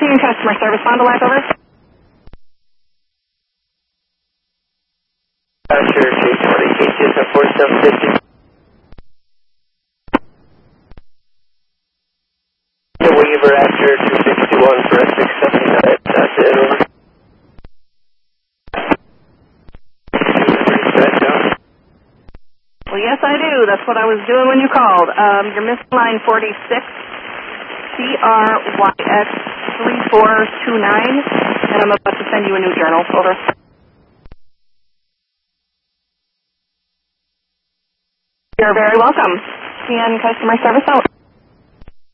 CN Customer Service, Fond du Lac, over. Sure, 320, KTS at 4750. The waiver after 261 for a 679, that's it, over. Well, yes, I do. That's what I was doing when you called. You're missing line 46, CRYX 3429, and I'm about to send you a new journal. Over. You're very welcome. CN Customer Service out.